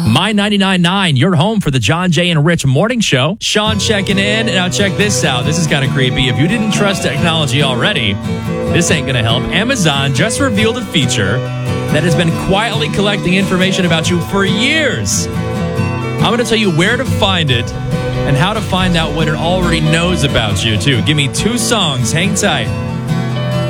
My 99.9, your home for the John, Jay, and Rich morning show. Sean checking in. Now check this out. This is kind of creepy. If you didn't trust technology already, this ain't going to help. Amazon just revealed a feature that has been quietly collecting information about you for years. I'm going to tell you where to find it and how to find out what it already knows about you, too. Give me 2 songs. Hang tight.